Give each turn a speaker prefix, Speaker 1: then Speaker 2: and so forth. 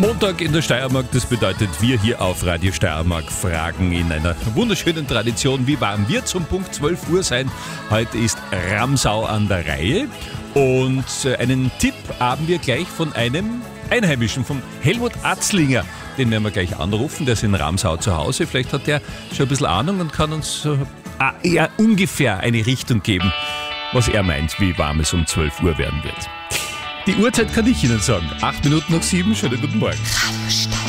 Speaker 1: Montag in der Steiermark, das bedeutet, wir hier auf Radio Steiermark fragen in einer wunderschönen Tradition, wie warm wird es um Punkt 12 Uhr sein. Heute ist Ramsau an der Reihe und einen Tipp haben wir gleich von einem Einheimischen, von Helmut Atzlinger. Den werden wir gleich anrufen, der ist in Ramsau zu Hause. Vielleicht hat der schon ein bisschen Ahnung und kann uns ungefähr eine Richtung geben, was er meint, wie warm es um 12 Uhr werden wird. Die Uhrzeit kann ich Ihnen sagen. 8 Minuten nach 7, schönen guten Morgen.
Speaker 2: Radio Steiermark.